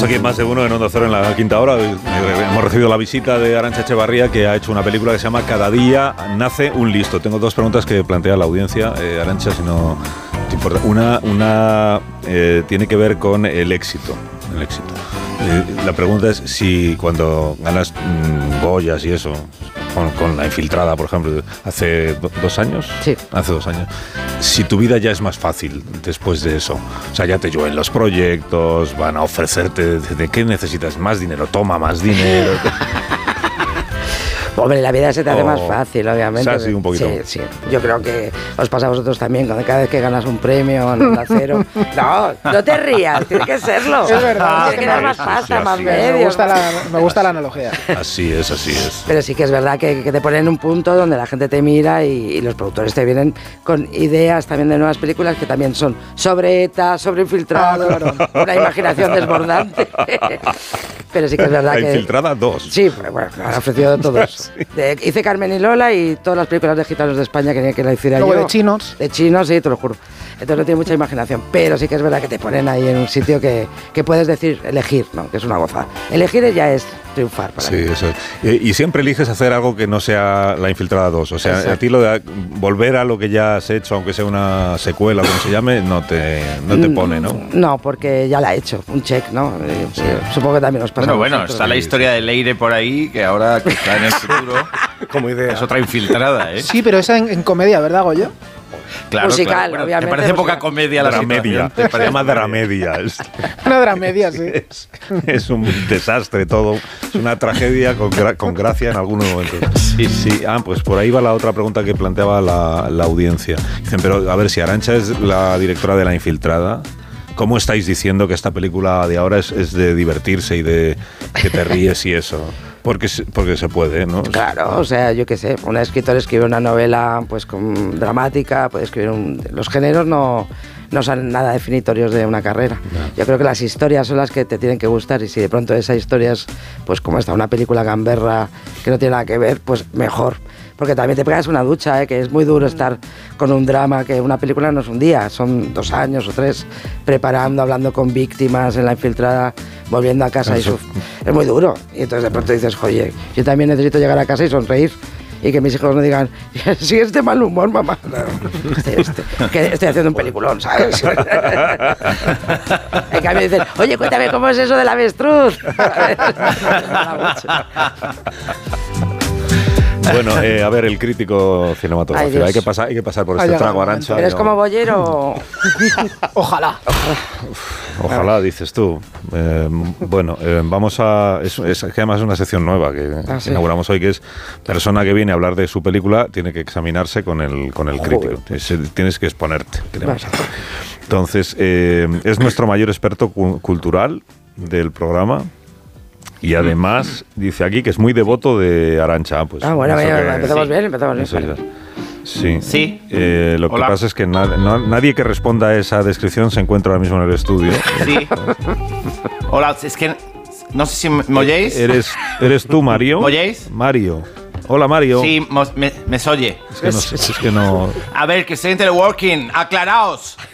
Estamos aquí en Más de Uno en Onda Cero en la quinta hora. Hemos recibido la visita de Arantxa Echevarría, que ha hecho una película que se llama Cada día nace un listo. Tengo dos preguntas que plantea la audiencia. Arantxa, si no te importa. Una tiene que ver con el éxito. La pregunta es si cuando ganas Goyas y eso, con La Infiltrada, por ejemplo, hace 2 años. Sí. Hace 2 años. Si tu vida ya es más fácil después de eso. O sea, ya te llueven los proyectos, van a ofrecerte de qué necesitas, más dinero, toma más dinero. Hombre, la vida se te hace más fácil, obviamente. O sea, sí, un poquito. Sí. Yo creo que os pasa a vosotros también, cuando cada vez que ganas un premio en Onda Cero. No te rías, tiene que serlo. Es verdad. Tiene que dar más pasta, más medios. Me gusta la analogía. Así es. Pero sí que es verdad que te ponen en un punto donde la gente te mira y los productores te vienen con ideas también de nuevas películas que también son sobre ETA, sobre Infiltrados, una imaginación desbordante. Pero sí que es verdad La Infiltrada 2. Sí, bueno, han ofrecido todos. Sí. Hice Carmen y Lola y todas las películas de gitanos de España que la hiciera yo. De chinos. De chinos, sí, te lo juro. Entonces no tiene mucha imaginación, pero sí que es verdad que te ponen ahí en un sitio que puedes decir, elegir, ¿no? Que es una gozada. Elegir ya es triunfar para mí. Eso es. Y siempre eliges hacer algo que no sea La Infiltrada 2. O sea, exacto. A ti lo de volver a lo que ya has hecho, aunque sea una secuela o como se llame, no te pone, ¿no? No, porque ya la he hecho, un check, ¿no? Sí. Supongo que también nos pasa. Bueno, está la historia de Leire por ahí, que ahora que está en el futuro como idea. Es otra infiltrada, ¿eh? Sí, pero esa en comedia, ¿verdad, Goyo? Claro, musical, bueno, obviamente. ¿Te parece poca comedia la dramedia? Se llama dramedia. Una dramedia, sí. Es un desastre todo. Es una tragedia con gracia en algunos momentos. Sí. Pues por ahí va la otra pregunta que planteaba la audiencia. Dicen, pero a ver, si Arantxa es la directora de La Infiltrada, ¿cómo estáis diciendo que esta película de ahora es de divertirse y de que te ríes y eso? Porque se puede, ¿no? Claro, o sea, yo qué sé, un escritor escribe una novela pues dramática, puede escribir los géneros no son nada definitorios de una carrera. No. Yo creo que las historias son las que te tienen que gustar y si de pronto esa historia es, pues como esta, una película gamberra que no tiene nada que ver, pues mejor. Porque también te pegas una ducha, que es muy duro estar con un drama, que una película no es un día, son 2 años o 3 preparando, hablando con víctimas en La Infiltrada, volviendo a casa es muy duro. Y entonces de pronto dices, oye, yo también necesito llegar a casa y sonreír. Y que mis hijos no digan, sigues de mal humor, mamá. No, que estoy haciendo un peliculón, ¿sabes? En cambio dicen, oye, cuéntame cómo es eso del avestruz. Bueno, a ver, el crítico cinematográfico. Hay que pasar por este trago, Arantxa. ¿Eres como bollero? Ojalá. Ojalá, dices tú. Vamos a... Es que además es una sección nueva que inauguramos hoy, que es persona que viene a hablar de su película, tiene que examinarse con el crítico. Tienes que exponerte. Entonces, es nuestro mayor experto cultural del programa. Y además, dice aquí que es muy devoto de Arantxa. Pues, bueno, empezamos bien. Sí. Lo que pasa es que nadie que responda a esa descripción se encuentra ahora mismo en el estudio. Sí. Hola, es que no sé si me oyéis. ¿Eres tú, Mario? ¿Me oyéis? Mario. Hola, Mario. Sí, me oye. Es que no. A ver, que estoy en teleworking. ¡Aclaraos!